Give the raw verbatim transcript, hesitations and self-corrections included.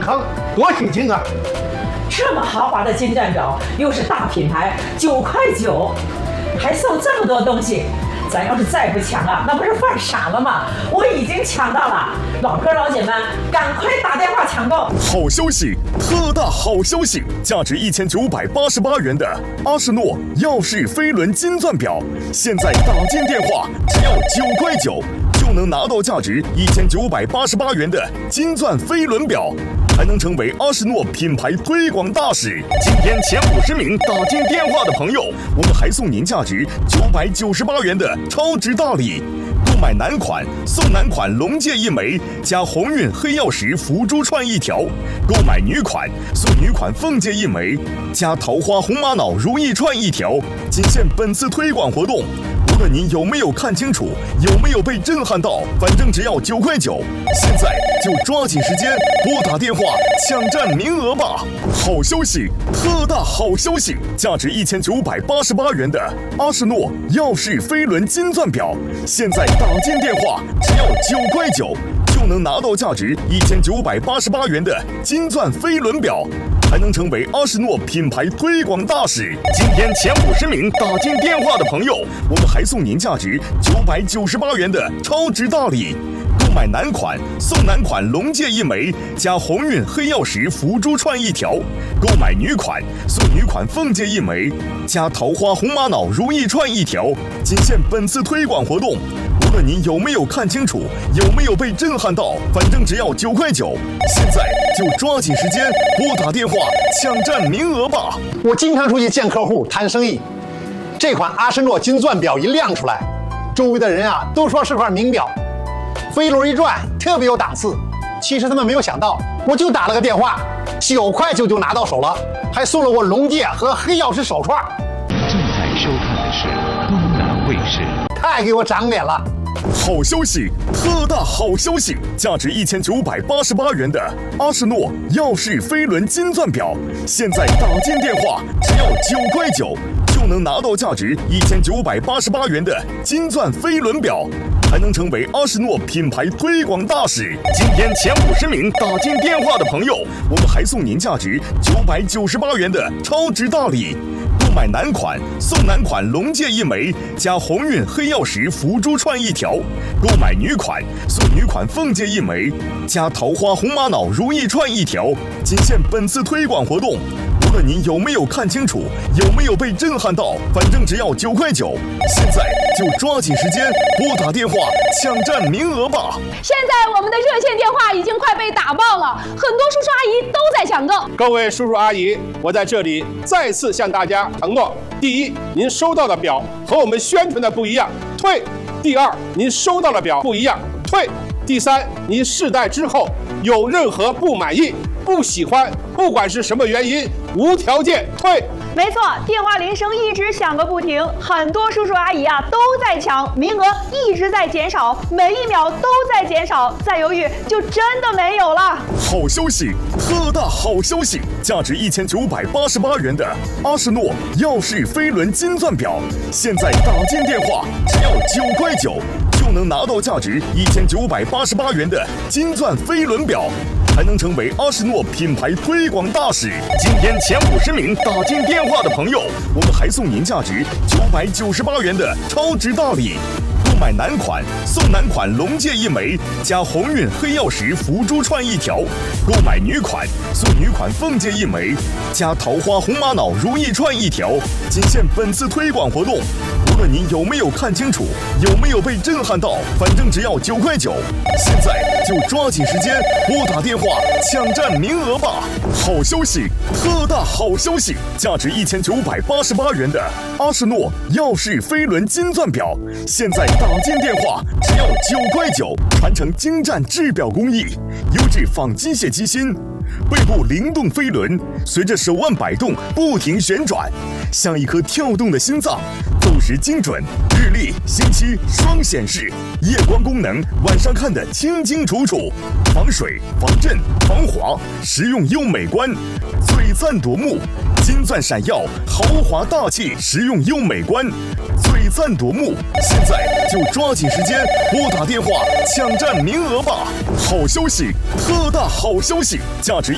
坑，多起劲啊！ 这么豪华的金钻表，又是大品牌，九块九，还送这么多东西。咱要是再不抢啊，那不是犯傻了吗？我已经抢到了，老哥老姐们，赶快打电话抢购！ 好消息，特大好消息！价值一千九百八十八元的阿诗诺耀世飞轮金钻表，现在打进电话只要九块九，就能拿到价值一千九百八十八元的金钻飞轮表。还能成为阿诗诺品牌推广大使。今天前五十名打进电话的朋友，我们还送您价值九百九十八元的超值大礼。购买男款送男款龙戒一枚，加鸿运黑曜石福珠串一条；购买女款送女款凤戒一枚，加桃花红玛瑙如意串一条。仅限本次推广活动。无论您有没有看清楚，有没有被震撼到，反正只要九块九。现在就抓紧时间拨打电话抢占名额吧！好消息，特大好消息！价值一千九百八十八元的阿诗诺耀世飞轮金钻表，现在打进电话只要九块九，就能拿到价值一千九百八十八元的金钻飞轮表。还能成为阿诗诺品牌推广大使。今天前五十名打进电话的朋友，我们还送您价值九百九十八元的超值大礼。购买男款送男款龙戒一枚，加鸿运黑曜石福珠串一条；购买女款送女款凤戒一枚，加桃花红玛瑙如意串一条。仅限本次推广活动。无论您有没有看清楚，有没有被震撼到，反正只要九块九。现在就抓紧时间拨打电话抢占名额吧！ 我经常出去见客户谈生意，这款阿诗诺金钻表一亮出来，周围的人啊都说是块名表，飞轮一转特别有档次。其实他们没有想到，我就打了个电话，九块九就拿到手了，还送了我龙戒和黑曜石手串。 正在收看的是东南卫视， 太给我长脸了！ 好消息，特大好消息！价值一千九百八十八元的阿诗诺耀世飞轮金钻表，现在打进电话只要九块九，就能拿到价值一千九百八十八元的金钻飞轮表。还能成为阿诗诺品牌推广大使。今天前五十名打进电话的朋友，我们还送您价值九百九十八元的超值大礼。购买男款送男款龙戒一枚，加鸿运黑曜石福珠串一条；购买女款送女款凤戒一枚，加桃花红玛瑙如意串一条。仅限本次推广活动。无论您有没有看清楚，有没有被震撼到，反正只要九块九。现在就抓紧时间拨打电话抢占名额吧！ 现在我们的热线电话已经快被打爆了，很多叔叔阿姨都在抢购。 各位叔叔阿姨，我在这里再次向大家承诺：第一，您收到的表和我们宣传的不一样，退；第二，您收到的表不一样，退；第三，您试戴之后有任何不满意、不喜欢，不管是什么原因，无条件退。 没错，电话铃声一直响个不停，很多叔叔阿姨啊都在抢，名额一直在减少，每一秒都在减少，再犹豫就真的没有了。 好消息，特大好消息！价值一千九百八十八元的阿诗诺耀世飞轮金钻表，现在打进电话只要九块九，就能拿到价值一千九百八十八元的金钻飞轮表。还能成为阿诗诺品牌推广大使。今天前五十名打进电话的朋友，我们还送您价值九百九十八元的超值大礼。购买男款送男款龙戒一枚，加鸿运黑曜石福珠串一条；购买女款送女款凤戒一枚，加桃花红玛瑙如意串一条。仅限本次推广活动。无论您有没有看清楚，有没有被震撼到，反正只要九块九。现在就抓紧时间拨打电话抢占名额吧！好消息，特大好消息！价值一千九百八十八元的阿诗诺耀世飞轮金钻表，现在打进电话只要九块九，传承精湛制表工艺，优质仿机械机芯。背部灵动飞轮随着手腕摆动不停旋转，像一颗跳动的心脏，走时精准，日历、星期双显示，夜光功能，晚上看得清清楚楚，防水、防震、防滑，实用又美观，璀璨夺目，金钻闪耀，豪华大气，实用又美观，璀璨夺目。现在就抓紧时间拨打电话抢占名额吧！好消息，特大好消息！价值